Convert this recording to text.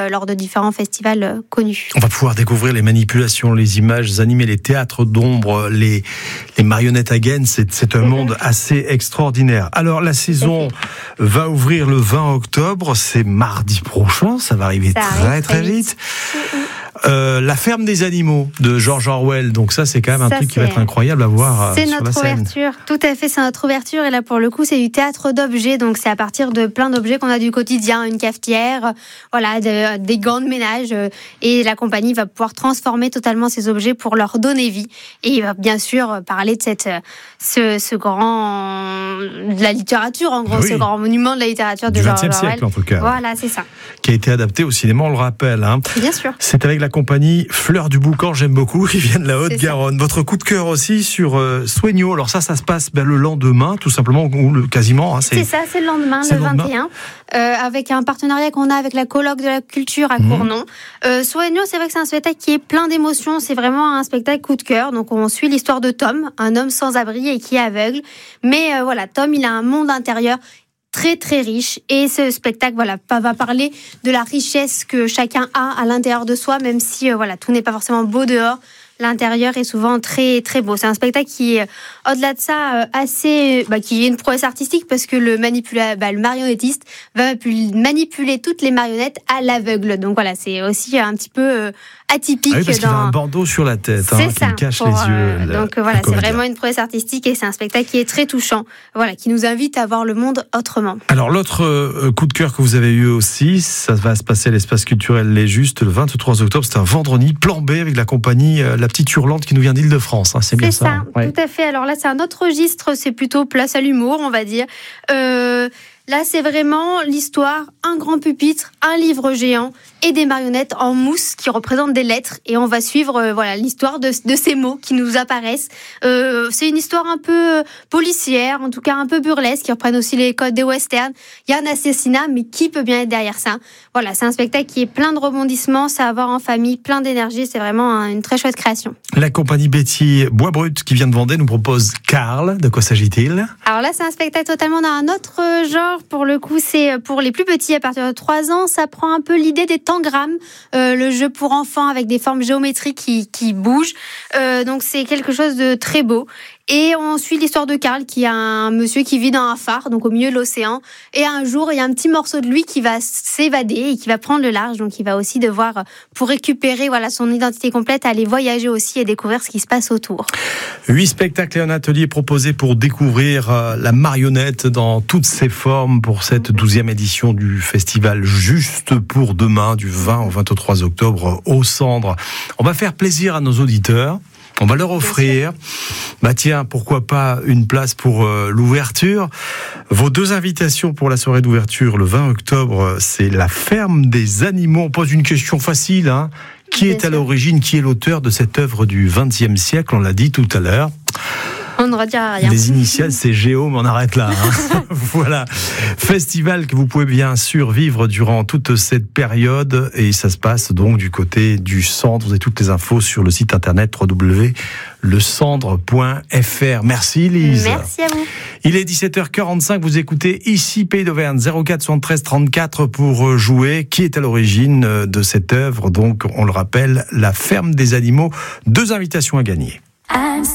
lors de différents festivals connus. On va pouvoir découvrir les manipulations, les images animées, les théâtres d'ombre, les marionnettes à gaines. C'est un monde assez extraordinaire. Alors, la saison va ouvrir le 20 octobre. C'est mardi prochain. Ça va arriver très vite. La ferme des animaux de George Orwell. Donc ça, c'est quand même un truc qui va être incroyable à voir sur la scène. C'est notre ouverture. Tout à fait, c'est notre ouverture. Et là, pour le coup, c'est du théâtre d'objets. Donc c'est à partir de plein d'objets qu'on a du quotidien, une cafetière, des gants de ménage. Et la compagnie va pouvoir transformer totalement ces objets pour leur donner vie. Et il va bien sûr parler de ce grand de la littérature, en gros, ce grand monument de la littérature de George Orwell. Du XXe siècle, en tout cas. Voilà, c'est ça. Qui a été adapté au cinéma, on le rappelle. Bien sûr. C'est avec la compagnie Fleurs du Boucan, j'aime beaucoup, ils viennent de la Haute-Garonne. Votre coup de cœur aussi sur Soigneau. Alors ça se passe le lendemain, tout simplement, ou quasiment. C'est ça, c'est le lendemain, le 21, avec un partenariat qu'on a avec la Colloque de la Culture à Cournon. Soigneau, c'est vrai que c'est un spectacle qui est plein d'émotions, c'est vraiment un spectacle coup de cœur. Donc on suit l'histoire de Tom, un homme sans abri et qui est aveugle. Mais Tom, il a un monde intérieur très très riche, et ce spectacle va parler de la richesse que chacun a à l'intérieur de soi, même si tout n'est pas forcément beau dehors. L'intérieur est souvent très très beau. C'est un spectacle qui est au-delà de ça qui est une prouesse artistique, parce que le marionnettiste va manipuler toutes les marionnettes à l'aveugle. Donc c'est aussi un petit peu atypique. Parce qu'il a un bandeau sur la tête qui cache les yeux. C'est vraiment une prouesse artistique, et c'est un spectacle qui est très touchant, qui nous invite à voir le monde autrement. Alors l'autre coup de cœur que vous avez eu aussi, ça va se passer à l'espace culturel Les Justes le 23 octobre, c'est un vendredi, plan B avec la compagnie La Petite Hurlante qui nous vient d'Île-de-France. C'est bien ça. Tout à fait. Alors là, c'est un autre registre, c'est plutôt place à l'humour, on va dire. Là, c'est vraiment l'histoire, un grand pupitre, un livre géant et des marionnettes en mousse qui représentent des lettres. Et on va suivre l'histoire de ces mots qui nous apparaissent. C'est une histoire un peu policière, en tout cas un peu burlesque, qui reprennent aussi les codes des westerns. Il y a un assassinat, mais qui peut bien être derrière ça ? C'est un spectacle qui est plein de rebondissements, ça à voir en famille, plein d'énergie. C'est vraiment une très chouette création. La compagnie Betty Bois Brut qui vient de Vendée nous propose Karl. De quoi s'agit-il ? Alors là, c'est un spectacle totalement d'un autre genre. Pour le coup, c'est pour les plus petits, à partir de 3 ans. Ça prend un peu l'idée des tangrammes, le jeu pour enfants avec des formes géométriques qui bougent. Donc c'est quelque chose de très beau. Et on suit l'histoire de Karl, qui est un monsieur qui vit dans un phare, donc au milieu de l'océan. Et un jour, il y a un petit morceau de lui qui va s'évader et qui va prendre le large. Donc il va aussi devoir, pour récupérer son identité complète, aller voyager aussi et découvrir ce qui se passe autour. 8 spectacles et un atelier proposés pour découvrir la marionnette dans toutes ses formes pour cette 12e édition du festival Juste pour demain, du 20 au 23 octobre au Cendres. On va faire plaisir à nos auditeurs. On va leur offrir, pourquoi pas une place pour l'ouverture. Vos 2 invitations pour la soirée d'ouverture le 20 octobre, c'est la ferme des animaux. On pose une question facile, Qui est à l'origine, qui est l'auteur de cette œuvre du XXe siècle ? On l'a dit tout à l'heure. On ne redira rien. Les initiales, c'est Géo, mais on arrête là. Voilà. Festival que vous pouvez bien sûr vivre durant toute cette période. Et ça se passe donc du côté du Cendres. Vous avez toutes les infos sur le site internet www.lecendre.fr. Merci Lise. Merci à vous. Il est 17h45. Vous écoutez ici Pays d'Auvergne 04 73 34 pour jouer. Qui est à l'origine de cette œuvre ? Donc, on le rappelle, la ferme des animaux. 2 invitations à gagner.